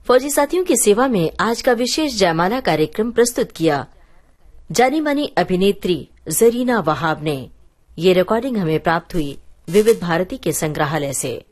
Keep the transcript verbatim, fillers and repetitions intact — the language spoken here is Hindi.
फौजी साथियों की सेवा में आज का विशेष जयमाला कार्यक्रम प्रस्तुत किया जानी मानी अभिनेत्री जरीना वहाब ने। ये रिकॉर्डिंग हमें प्राप्त हुई विविध भारती के संग्रहालय से।